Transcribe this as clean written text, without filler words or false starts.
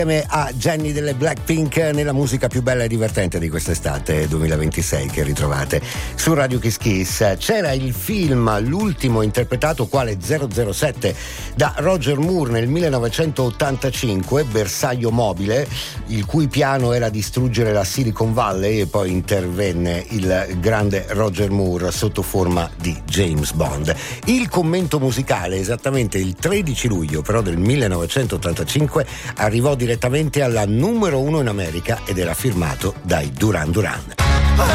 Insieme a Jenny delle Blackpink nella musica più bella e divertente di quest'estate 2026 che ritrovate su Radio Kiss Kiss. C'era il film, l'ultimo interpretato quale 007 da Roger Moore nel 1985, Bersaglio mobile, il cui piano era distruggere la Silicon Valley, e poi intervenne il grande Roger Moore sotto forma di James Bond. Il commento musicale, esattamente il 13 luglio però del 1985, arrivò direttamente alla numero 1 in America ed era firmato dai Duran Duran.